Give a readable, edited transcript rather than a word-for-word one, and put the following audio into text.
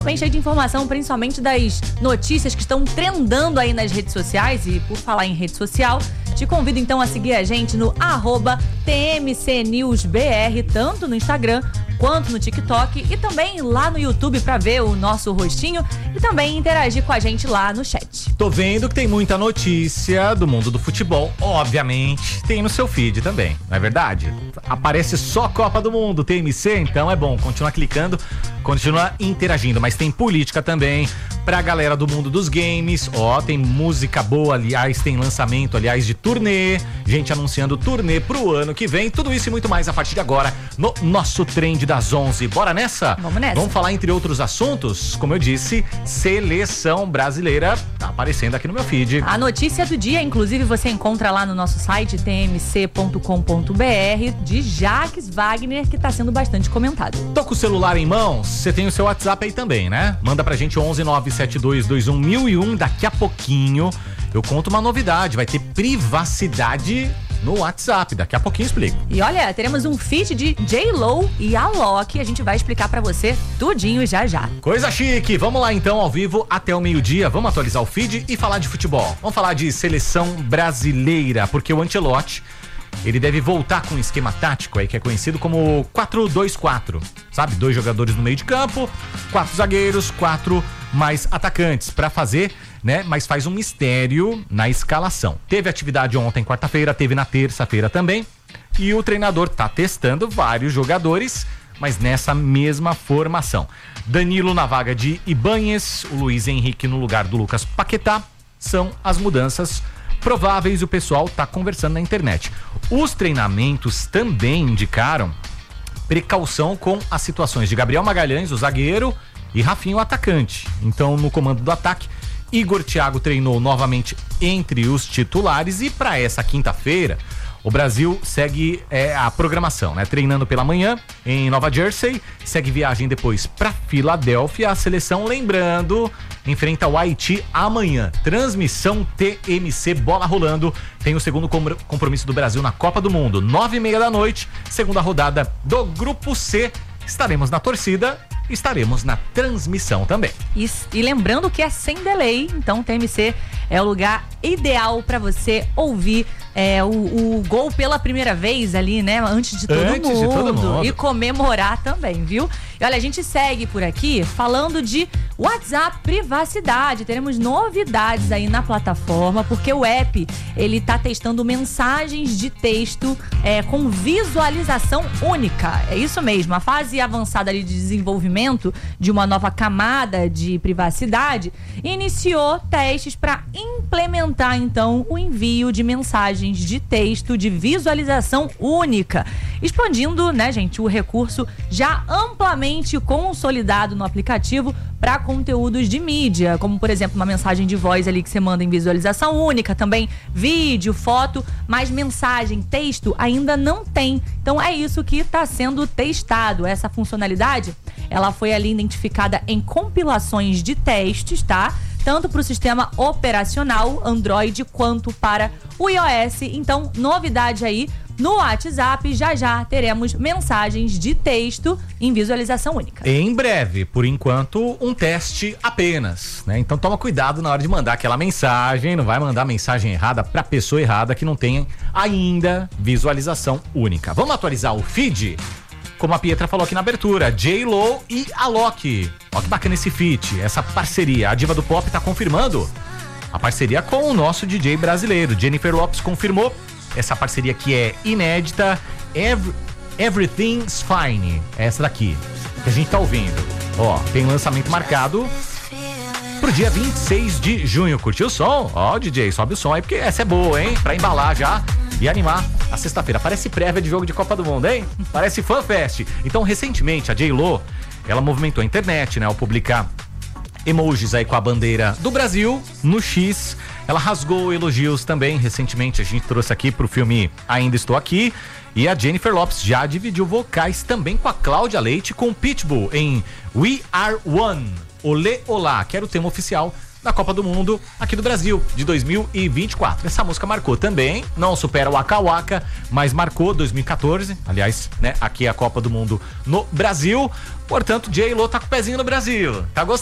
Bem cheio de informação, principalmente das notícias que estão trendando aí nas redes sociais. E por falar em rede social, te convido então a seguir a gente no @TMCNewsBR, tanto no Instagram quanto no TikTok e também lá no YouTube para ver o nosso rostinho e também interagir com a gente lá no chat. Tô vendo que tem muita notícia do mundo do futebol, obviamente, tem no seu feed também, não é verdade? Aparece só Copa do Mundo, TMC, então é bom, continua clicando, continua interagindo, mas tem política também pra galera do mundo dos games, tem música boa, aliás, tem lançamento, aliás, de turnê, gente anunciando turnê pro ano que vem, tudo isso e muito mais a partir de agora no nosso Trend das 11. Bora nessa? Vamos nessa. Vamos falar, entre outros assuntos, como eu disse, seleção brasileira tá aparecendo aqui no meu feed. A notícia do dia, inclusive, você encontra lá no nosso site tmc.com.br de Jacques Wagner, que tá sendo bastante comentado. Tô com o celular em mãos, você tem o seu WhatsApp aí também, né? Manda pra gente 11 97221 1001. Daqui a pouquinho eu conto uma novidade, vai ter privacidade no WhatsApp, daqui a pouquinho explico. E olha, teremos um feat de J.Lo e Alok, a gente vai explicar pra você tudinho já já. Coisa chique, vamos lá então ao vivo até o meio-dia, vamos atualizar o feed e falar de futebol. Vamos falar de seleção brasileira, porque o Ancelotti, ele deve voltar com um esquema tático aí que é conhecido como 4-2-4, sabe? 2 jogadores no meio de campo, 4 zagueiros, 4 mais atacantes pra fazer, né? Mas faz um mistério na escalação. Teve atividade ontem, quarta-feira, teve na terça-feira também. E o treinador tá testando vários jogadores, mas nessa mesma formação. Danilo na vaga de Ibáñez, o Luiz Henrique no lugar do Lucas Paquetá. São as mudanças prováveis e o pessoal tá conversando na internet. Os treinamentos também indicaram precaução com as situações de Gabriel Magalhães, o zagueiro, e Rafinha, o atacante. Então, no comando do ataque, Igor Thiago treinou novamente entre os titulares e para essa quinta-feira o Brasil segue a programação, né? Treinando pela manhã em Nova Jersey, segue viagem depois para Filadélfia. A seleção, lembrando, enfrenta o Haiti amanhã. Transmissão TMC, bola rolando. Tem o segundo compromisso do Brasil na Copa do Mundo, 9h30 da noite, segunda rodada do Grupo C. Estaremos na torcida, estaremos na transmissão também. E lembrando que é sem delay, então o TMC é o lugar ideal para você ouvir o gol pela primeira vez ali, né? Antes de todo mundo. E comemorar também, viu? E olha, a gente segue por aqui falando de WhatsApp privacidade. Teremos novidades aí na plataforma, porque o app, ele tá testando mensagens de texto com visualização única. É isso mesmo, a fase avançada ali de desenvolvimento de uma nova camada de privacidade iniciou testes para implementar então o envio de mensagens de texto de visualização única, expandindo, né, gente, o recurso já amplamente consolidado no aplicativo para conteúdos de mídia, como por exemplo uma mensagem de voz ali que você manda em visualização única, também vídeo, foto, mas mensagem, texto ainda não tem. Então é isso que está sendo testado. Essa funcionalidade, ela foi ali identificada em compilações de testes, tá? Tanto para o sistema operacional Android quanto para o iOS. Então, novidade aí no WhatsApp, já teremos mensagens de texto em visualização única. Em breve, por enquanto, um teste apenas, né? Então toma cuidado na hora de mandar aquela mensagem, não vai mandar mensagem errada pra pessoa errada que não tem ainda visualização única. Vamos atualizar o feed? Como a Pietra falou aqui na abertura, J.Lo e Alok. Olha que bacana esse feat, essa parceria. A diva do pop tá confirmando a parceria com o nosso DJ brasileiro. Jennifer Lopez confirmou essa parceria que é inédita. Everything's Fine. É essa daqui que a gente tá ouvindo. Ó, tem lançamento marcado pro dia 26 de junho. Curtiu o som? Ó, DJ, sobe o som aí, porque essa é boa, hein? Pra embalar já e animar a sexta-feira. Parece prévia de jogo de Copa do Mundo, hein? Parece FanFest. Então, recentemente, a J.Lo, ela movimentou a internet, né? Ao publicar emojis aí com a bandeira do Brasil no X. Ela rasgou elogios também. Recentemente, a gente trouxe aqui pro filme Ainda Estou Aqui. E a Jennifer Lopez já dividiu vocais também com a Cláudia Leite, com o Pitbull em We Are One. Olê Olá, que era o tema oficial na Copa do Mundo aqui do Brasil, de 2024. Essa música marcou também, não supera o Waka Waka, mas marcou 2014, aliás, né, aqui a Copa do Mundo no Brasil. Portanto, J.Lo tá com o pezinho no Brasil. Tá gostando?